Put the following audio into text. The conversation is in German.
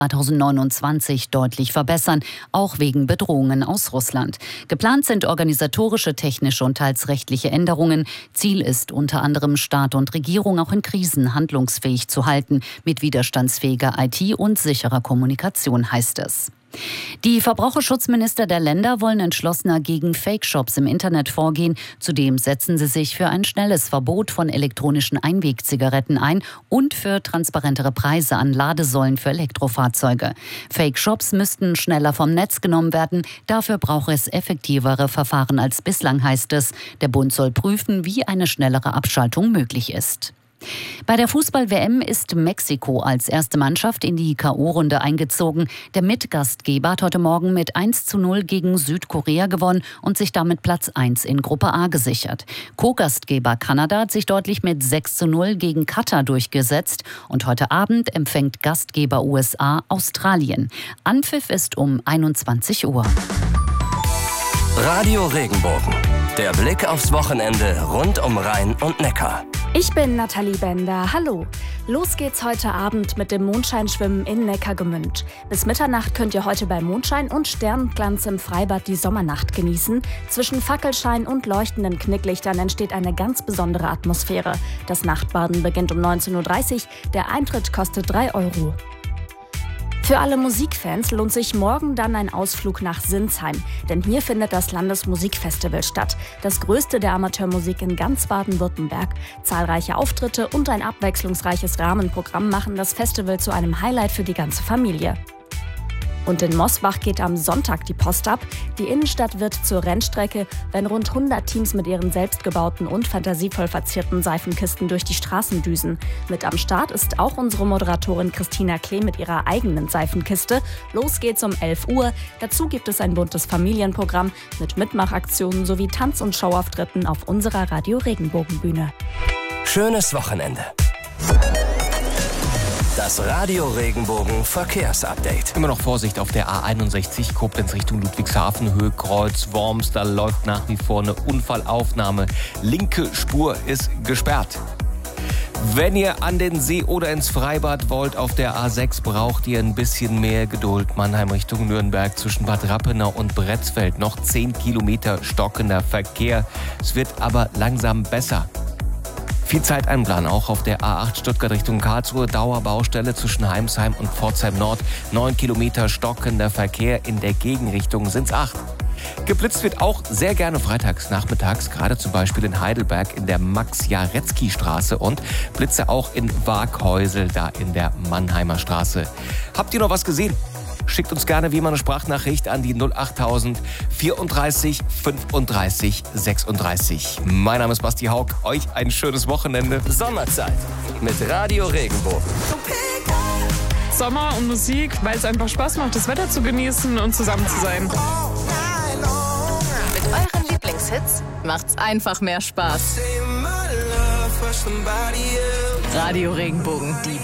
2029 deutlich verbessern, auch wegen Bedrohungen aus Russland. Geplant sind organisatorische, technische und teils rechtliche Änderungen. Ziel ist unter anderem, Staat und Regierung auch in Krisen handlungsfähig zu halten, mit widerstandsfähiger IT und sicherer Kommunikation, heißt es. Die Verbraucherschutzminister der Länder wollen entschlossener gegen Fake-Shops im Internet vorgehen. Zudem setzen sie sich für ein schnelles Verbot von elektronischen Einwegzigaretten ein und für transparentere Preise an Ladesäulen für Elektrofahrzeuge. Fake-Shops müssten schneller vom Netz genommen werden. Dafür brauche es effektivere Verfahren als bislang, heißt es. Der Bund soll prüfen, wie eine schnellere Abschaltung möglich ist. Bei der Fußball-WM ist Mexiko als erste Mannschaft in die K.O.-Runde eingezogen. Der Mitgastgeber hat heute Morgen mit 1:0 gegen Südkorea gewonnen und sich damit Platz 1 in Gruppe A gesichert. Co-Gastgeber Kanada hat sich deutlich mit 6:0 gegen Katar durchgesetzt. Und heute Abend empfängt Gastgeber USA Australien. Anpfiff ist um 21 Uhr. Radio Regenbogen. Der Blick aufs Wochenende rund um Rhein und Neckar. Ich bin Nathalie Bender. Hallo. Los geht's heute Abend mit dem Mondscheinschwimmen in Neckargemünd. Bis Mitternacht könnt ihr heute bei Mondschein und Sternenglanz im Freibad die Sommernacht genießen. Zwischen Fackelschein und leuchtenden Knicklichtern entsteht eine ganz besondere Atmosphäre. Das Nachtbaden beginnt um 19:30 Uhr. Der Eintritt kostet 3 Euro. Für alle Musikfans lohnt sich morgen dann ein Ausflug nach Sinsheim. Denn hier findet das Landesmusikfestival statt. Das größte der Amateurmusik in ganz Baden-Württemberg. Zahlreiche Auftritte und ein abwechslungsreiches Rahmenprogramm machen das Festival zu einem Highlight für die ganze Familie. Und in Mosbach geht am Sonntag die Post ab. Die Innenstadt wird zur Rennstrecke, wenn rund 100 Teams mit ihren selbstgebauten und fantasievoll verzierten Seifenkisten durch die Straßen düsen. Mit am Start ist auch unsere Moderatorin Christina Klee mit ihrer eigenen Seifenkiste. Los geht's um 11 Uhr. Dazu gibt es ein buntes Familienprogramm mit Mitmachaktionen sowie Tanz- und Showauftritten auf unserer Radio Regenbogen-Bühne. Schönes Wochenende. Das Radio Regenbogen Verkehrsupdate. Immer noch Vorsicht auf der A61 Koblenz Richtung Ludwigshafen, Höhe Kreuz, Worms. Da läuft nach wie vor eine Unfallaufnahme. Linke Spur ist gesperrt. Wenn ihr an den See oder ins Freibad wollt, auf der A6 braucht ihr ein bisschen mehr Geduld. Mannheim Richtung Nürnberg zwischen Bad Rappenau und Bretzfeld. Noch 10 Kilometer stockender Verkehr. Es wird aber langsam besser. Viel Zeit einplanen auch auf der A8 Stuttgart Richtung Karlsruhe. Dauerbaustelle zwischen Heimsheim und Pforzheim Nord. 9 Kilometer stockender Verkehr. In der Gegenrichtung sind's 8. Geblitzt wird auch sehr gerne freitags nachmittags, gerade zum Beispiel in Heidelberg in der Max-Jaretzky-Straße und Blitze auch in Waaghäusel, da in der Mannheimer Straße. Habt ihr noch was gesehen? Schickt uns gerne wie immer eine Sprachnachricht an die 08000 34 35 36. Mein Name ist Basti Haug. Euch ein schönes Wochenende. Sommerzeit mit Radio Regenbogen. Sommer und Musik, weil es einfach Spaß macht, das Wetter zu genießen und zusammen zu sein. Mit euren Lieblingshits macht's einfach mehr Spaß. Radio Regenbogen, die